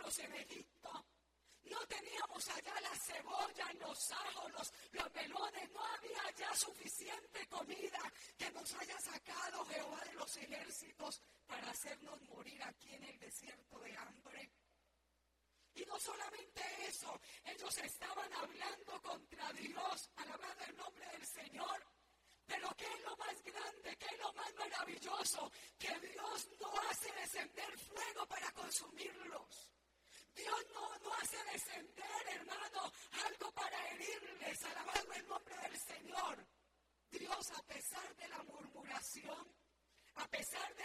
teníamos en Egipto. No teníamos allá la cebolla, los ajos, los melones. No había allá suficiente comida que nos haya sacado Jehová de los ejércitos para hacernos morir aquí en el desierto de hambre. Y no solamente eso, ellos estaban hablando contra Dios, alabando el nombre del Señor. Pero ¿qué es lo más grande? ¿Qué es lo más maravilloso? Que Dios no hace descender fuego para consumirlo.